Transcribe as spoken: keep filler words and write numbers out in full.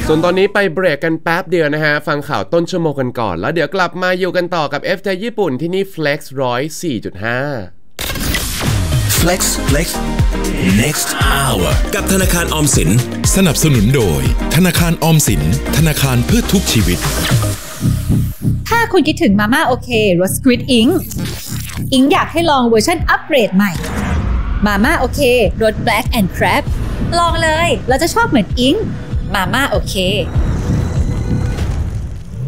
ส่วนตอนนี้ไปเบรกกันแป๊บเดียวนะฮะฟังข่าวต้นชั่วโมงกันก่อนแล้วเดี๋ยวกลับมาอยู่กันต่อกับ เอฟ ที ญี่ปุ่นที่นี่ Flex หนึ่งศูนย์สี่จุดห้า Flex Flex next hour กับธนาคารออมสินสนับสนุนโดยธนาคารออมสินธนาคารเพื่อทุกชีวิตถ้าคุณคิดถึงมาม่าโอเครส Squid Ink อิงอยากให้ลองเวอร์ชันอัปเกรดใหม่มาม่าโอเครส Black and Crab ลองเลยเราจะชอบเหมือนอิงมาม่าโอเค